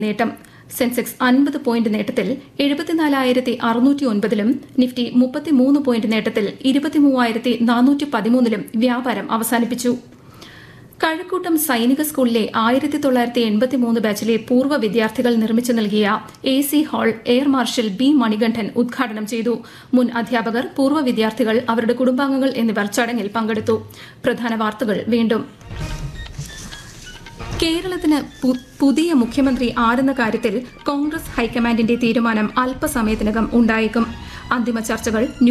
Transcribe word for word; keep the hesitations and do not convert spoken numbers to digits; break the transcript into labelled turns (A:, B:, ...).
A: നേട്ടം. സെൻസെക്സ് അൻപത് പോയിന്റ് നേട്ടത്തിൽ എഴുപത്തിനാലായിരത്തി അറുന്നൂറ്റി ഒൻപതിലും നിഫ്റ്റി മുപ്പത്തിമൂന്ന് പോയിന്റ് നേട്ടത്തിൽ ഇരുപത്തിമൂവായിരത്തി നാനൂറ്റി പതിമൂന്നിലും വ്യാപാരം അവസാനിപ്പിച്ചു. കഴക്കൂട്ടം സൈനിക സ്കൂളിലെ ആയിരത്തി തൊള്ളായിരത്തി എൺപത്തി മൂന്ന് ബാച്ചിലെ പൂർവ്വ വിദ്യാർത്ഥികൾ നിർമ്മിച്ചു നൽകിയ A C hall air marshal B Manikandan ഉദ്ഘാടനം ചെയ്തു. മുൻ അധ്യാപകർ, പൂർവ്വ വിദ്യാർത്ഥികൾ, അവരുടെ കുടുംബാംഗങ്ങൾ എന്നിവർ ചടങ്ങിൽ പങ്കെടുത്തു. പ്രധാന വാർത്തകൾ വീണ്ടും. കേരളത്തിന് പുതിയ മുഖ്യമന്ത്രി ആരെന്ന കാര്യത്തിൽ കോൺഗ്രസ് ഹൈക്കമാൻഡിന്റെ തീരുമാനം അല്പസമയത്തിനകം ഉണ്ടായേക്കും. അന്തിമ ചർച്ചകൾ